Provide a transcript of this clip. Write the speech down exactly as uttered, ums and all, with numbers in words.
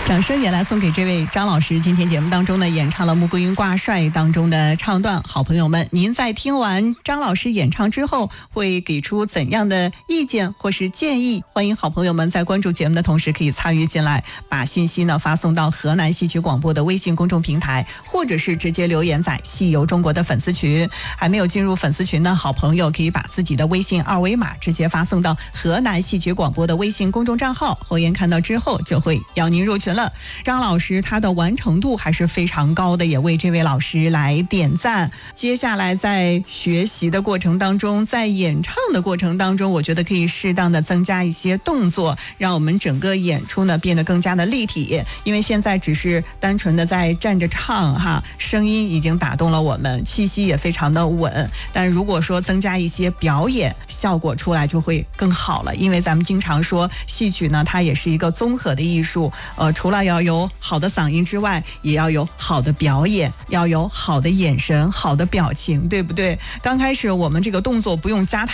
掌声也来送给这位张老师。今天节目当中呢，演唱了《穆桂云挂帅》当中的唱段。好朋友们，您在听完张老师演唱之后，会给出怎样的意见或是建议？欢迎好朋友们在关注节目的同时，可以参与进来，把信息呢发送到河南戏曲广播的微信公众平台，或者是直接留言在戏游中国的粉丝群。还没有进入粉丝群的好朋友，可以把自己的微信二维码直接发送到河南戏曲广播的微信公众账号，侯岩看到之后就会邀您入群了。张老师他的完成度还是非常高的，也为这位老师来点赞。接下来在学习的过程当中，在演唱的过程当中，我觉得可以适当的增加一些动作，让我们整个演出呢变得更加的立体。因为现在只是单纯的在站着唱哈，声音已经打动了我们，气息也非常的稳，但如果说增加一些表演，效果出来就会更好了。因为咱们经常说戏曲呢，它也是一个综合的艺术，呃，除了要有好的嗓音之外，也要有好的表演，要有好的眼神，好的表情，对不对？刚开始我们这个动作不用加太